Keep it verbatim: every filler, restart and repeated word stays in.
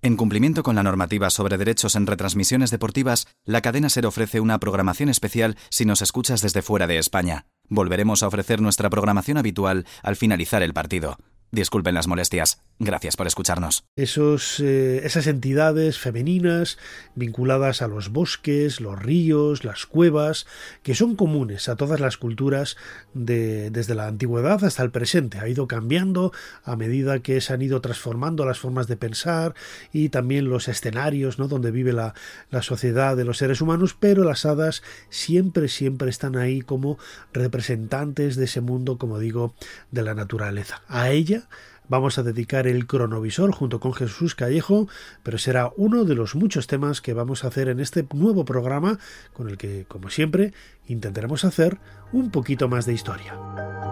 En cumplimiento con la normativa sobre derechos en retransmisiones deportivas, la cadena SER ofrece una programación especial si nos escuchas desde fuera de España. Volveremos a ofrecer nuestra programación habitual al finalizar el partido. Disculpen las molestias. Gracias por escucharnos. Esos, eh, esas entidades femeninas vinculadas a los bosques, los ríos, las cuevas, que son comunes a todas las culturas de, desde la antigüedad hasta el presente. Ha ido cambiando a medida que se han ido transformando las formas de pensar y también los escenarios, ¿no?, donde vive la, la sociedad de los seres humanos, pero las hadas siempre, siempre están ahí como representantes de ese mundo, como digo, de la naturaleza. A ella vamos a dedicar el cronovisor junto con Jesús Callejo, pero será uno de los muchos temas que vamos a hacer en este nuevo programa con el que, como siempre, intentaremos hacer un poquito más de historia.